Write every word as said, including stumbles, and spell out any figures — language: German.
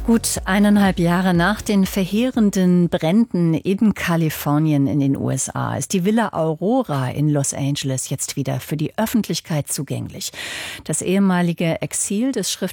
Gut eineinhalb Jahre nach den verheerenden Bränden in Kalifornien in den U S A ist die Villa Aurora in Los Angeles jetzt wieder für die Öffentlichkeit zugänglich. Das ehemalige Exil des Schriftstellers